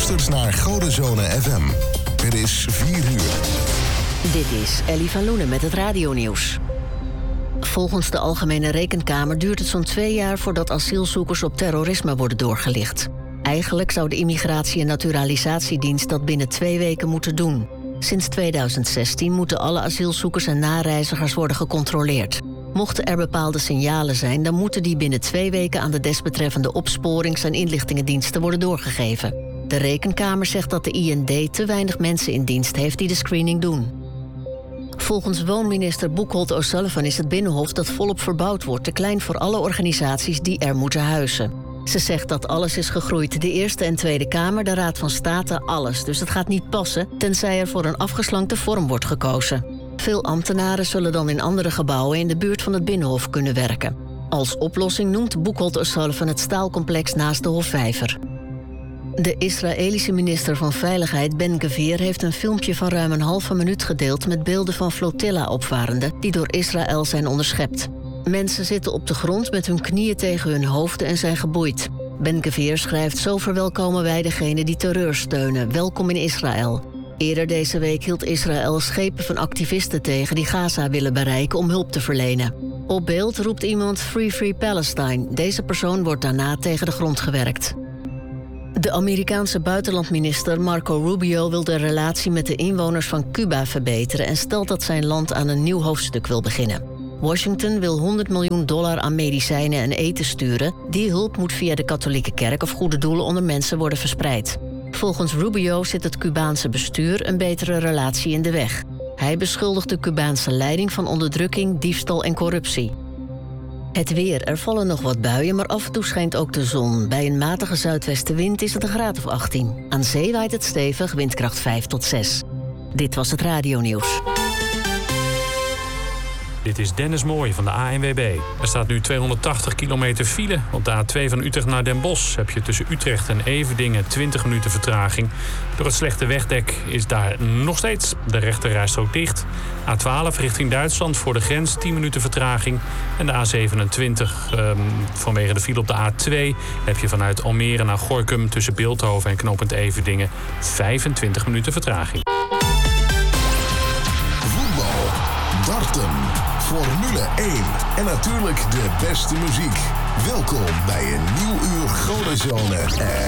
luistert naar Godenzone FM. Het is 4 uur. Dit is Ellie van Loenen met het radionieuws. Volgens de Algemene Rekenkamer duurt het zo'n 2 jaar voordat asielzoekers op terrorisme worden doorgelicht. Eigenlijk zou de Immigratie- en Naturalisatiedienst dat binnen 2 weken moeten doen. Sinds 2016 moeten alle asielzoekers en nareizigers worden gecontroleerd. Mochten er bepaalde signalen zijn, dan moeten die binnen 2 weken aan de desbetreffende opsporings- en inlichtingendiensten worden doorgegeven. De Rekenkamer zegt dat de IND te weinig mensen in dienst heeft die de screening doen. Volgens woonminister Buchholz O'Sullivan is het Binnenhof dat volop verbouwd wordt te klein voor alle organisaties die er moeten huizen. Ze zegt dat alles is gegroeid. De Eerste en Tweede Kamer, de Raad van State, alles. Dus het gaat niet passen, tenzij er voor een afgeslankte vorm wordt gekozen. Veel ambtenaren zullen dan in andere gebouwen in de buurt van het Binnenhof kunnen werken. Als oplossing noemt Buchholz O'Sullivan het staalcomplex naast de Hofvijver. De Israëlische minister van Veiligheid Ben-Gvir heeft een filmpje van ruim een halve minuut gedeeld met beelden van flotilla-opvarenden die door Israël zijn onderschept. Mensen zitten op de grond met hun knieën tegen hun hoofden en zijn geboeid. Ben-Gvir schrijft: zo verwelkomen wij degenen die terreur steunen. Welkom in Israël. Eerder deze week hield Israël schepen van activisten tegen die Gaza willen bereiken om hulp te verlenen. Op beeld roept iemand Free Free Palestine. Deze persoon wordt daarna tegen de grond gewerkt. De Amerikaanse buitenlandminister Marco Rubio wil de relatie met de inwoners van Cuba verbeteren en stelt dat zijn land aan een nieuw hoofdstuk wil beginnen. Washington wil $100 miljoen aan medicijnen en eten sturen. Die hulp moet via de katholieke kerk of goede doelen onder mensen worden verspreid. Volgens Rubio zit het Cubaanse bestuur een betere relatie in de weg. Hij beschuldigt de Cubaanse leiding van onderdrukking, diefstal en corruptie. Het weer. Er vallen nog wat buien, maar af en toe schijnt ook de zon. Bij een matige zuidwestenwind is het een graad of 18. Aan zee waait het stevig, windkracht 5 tot 6. Dit was het radionieuws. Dit is Dennis Mooij van de ANWB. Er staat nu 280 kilometer file. Op de A2 van Utrecht naar Den Bosch heb je tussen Utrecht en Everdingen 20 minuten vertraging. Door het slechte wegdek is daar nog steeds de rechterrijstrook dicht. A12 richting Duitsland voor de grens 10 minuten vertraging. En de A27 vanwege de file op de A2 heb je vanuit Almere naar Gorinchem tussen Bilthoven en knooppunt Everdingen 25 minuten vertraging. Voetbal, darten, Formule 1 en natuurlijk de beste muziek. Welkom bij een nieuw uur Godenzone